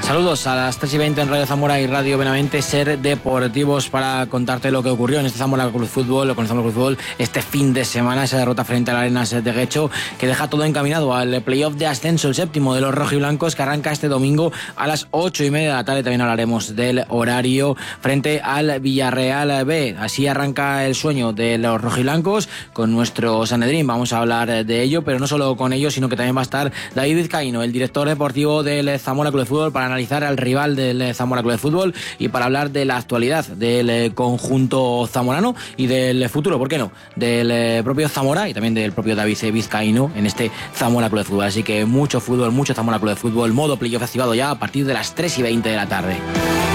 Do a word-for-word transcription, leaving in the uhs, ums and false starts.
Saludos a las tres y veinte en Radio Zamora y Radio Benavente, Ser Deportivos, para contarte lo que ocurrió en este Zamora Club Fútbol, o con el Zamora Club Fútbol, este fin de semana, esa derrota frente al Arenas de Guecho, que deja todo encaminado al playoff de ascenso, el séptimo de los rojiblancos, que arranca este domingo a las ocho y media de la tarde. También hablaremos del horario frente al Villarreal B. Así arranca el sueño de los rojiblancos con nuestro Sanedrín. Vamos a hablar de ello, pero no solo con ellos, sino que también va a estar David Vizcaíno, el director deportivo del Zamora Club de Fútbol, para analizar al rival del Zamora Club de Fútbol y para hablar de la actualidad del conjunto zamorano y del futuro, ¿por qué no?, del propio Zamora y también del propio David Vizcaíno en este Zamora Club de Fútbol. Así que mucho fútbol, mucho Zamora Club de Fútbol, modo playoff activado ya a partir de las tres y veinte de la tarde.